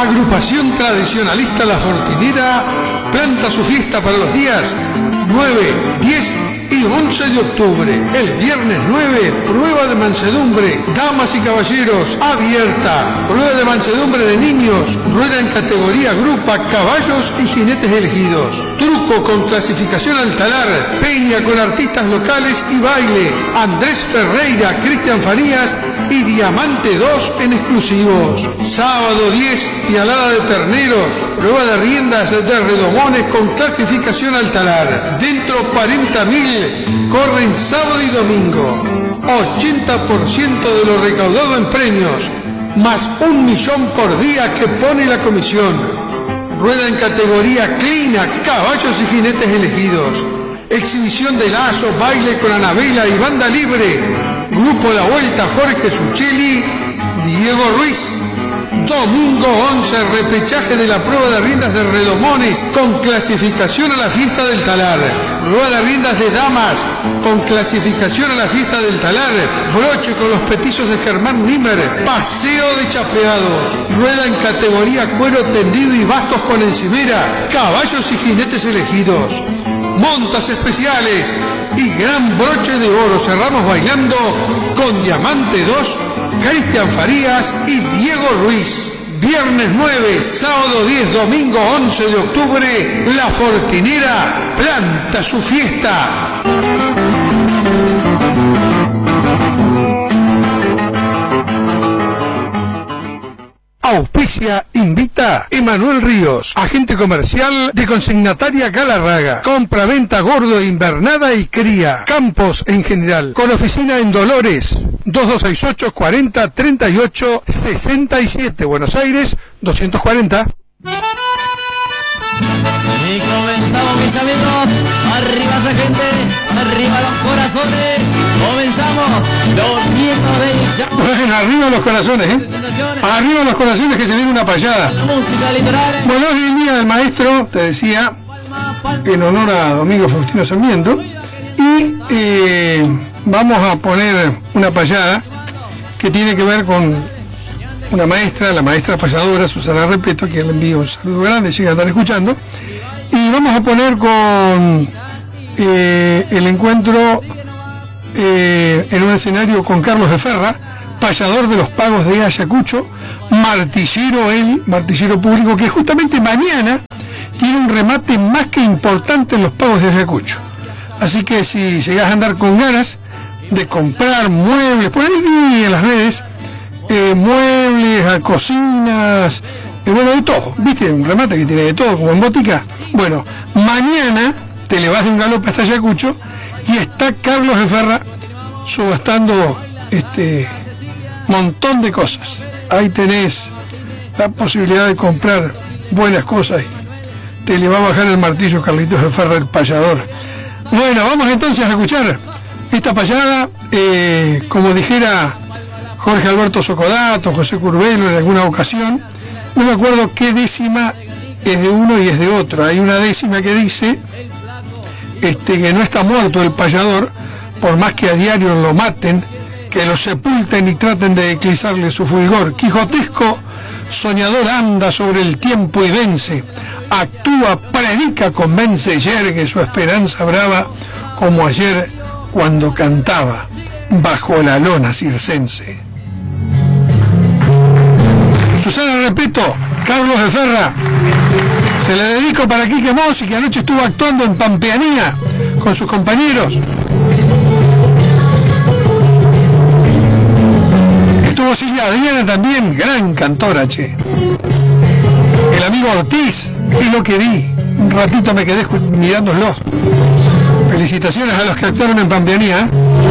Agrupación Tradicionalista La Fortinera planta su fiesta para los días 9, 10 y 11 de octubre. El viernes 9, prueba de mansedumbre, damas y caballeros, abierta. Prueba de mansedumbre de niños, rueda en categoría grupa, caballos y jinetes elegidos. Truco con clasificación al talar, peña con artistas locales y baile. Andrés Ferreira, Cristian Farías y Diamante 2 en exclusivos. Sábado 10, pialada de terneros, prueba de riendas de redomones con clasificación al talar. Dentro 40.000 corren sábado y domingo. 80% de lo recaudado en premios, más 1 millón por día que pone la comisión. Rueda en categoría clina, caballos y jinetes elegidos. Exhibición de lazo, baile con Anabela y banda libre. Grupo La Vuelta, Jorge Suchelli, Diego Ruiz. Domingo 11, repechaje de la prueba de riendas de redomones con clasificación a la fiesta del talar. Prueba de riendas de damas con clasificación a la fiesta del talar. Broche con los petizos de Germán Nimmer. Paseo de chapeados. Rueda en categoría cuero tendido y bastos con encimera. Caballos y jinetes elegidos. Montas especiales y gran broche de oro. Cerramos bailando con Diamante 2, Cristian Farías y Diego Ruiz. Viernes 9, sábado 10, domingo 11 de octubre, La Fortinera planta su fiesta. Auspicia, invita Emanuel Ríos, agente comercial de Consignataria Galarraga. Compra, venta, gordo, invernada y cría. Campos en general. Con oficina en Dolores. 2268 40 38 67. Buenos Aires, 240. Y comenzamos, mis amigos. Arriba esa gente, arriba los corazones. Comenzamos los nietos del Chaco. Bueno, arriba los corazones, Arriba los corazones, que se viene una payada. Música litoral. Bueno, hoy es el día del maestro, te decía, en honor a Domingo Faustino Sarmiento. Y vamos a poner una payada que tiene que ver con una maestra, la maestra payadora Susana Repeto, a quien le envío un saludo grande, si están escuchando. Y vamos a poner con el encuentro en un escenario con Carlos de Ferra, payador de los pagos de Ayacucho, martillero público, que justamente mañana tiene un remate más que importante en los pagos de Ayacucho. Así que si llegás a andar con ganas de comprar muebles, por ahí en las redes, muebles, cocinas, bueno, de todo, ¿viste? Un remate que tiene de todo, como en botica. Bueno, mañana te le vas de un galope hasta Ayacucho y está Carlos de Ferra subastando montón de cosas. Ahí tenés la posibilidad de comprar buenas cosas y te le va a bajar el martillo Carlitos de Ferra, el payador. Bueno, vamos entonces a escuchar esta payada, como dijera Jorge Alberto Socodato, José Curbelo en alguna ocasión. No me acuerdo qué décima es de uno y es de otro. Hay una décima que dice que no está muerto el payador, por más que a diario lo maten, que lo sepulten y traten de eclipsarle su fulgor. Quijotesco soñador anda sobre el tiempo y vence, actúa, predica, convence, yergue su esperanza brava, como ayer cuando cantaba bajo la lona circense. Susana Repeto, Carlos de Ferra, se le dedico para Quique Mossi, que anoche estuvo actuando en Pampeanía con sus compañeros. Estuvo Silvia Adriana también, gran cantora, che. El amigo Ortiz, es lo que vi. Un ratito me quedé mirándolos. Felicitaciones a los que actuaron en Pampeanía.